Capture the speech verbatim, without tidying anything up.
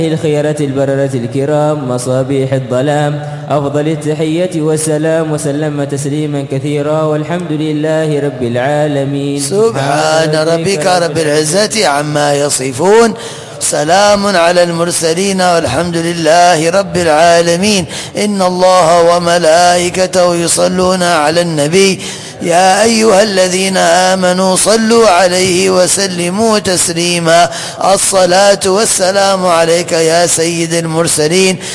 الخيرة البررة الكرام مصابيح الظلام أفضل التحية والسلام وسلم تسليما كثيرا والحمد لله رب العالمين. سبحان ربك رب العزة عما يصفون سلام على المرسلين والحمد لله رب العالمين. إن الله وملائكته يصلون على النبي يا أيها الذين آمنوا صلوا عليه وسلموا تسليما. الصلاة والسلام عليك يا سيد المرسلين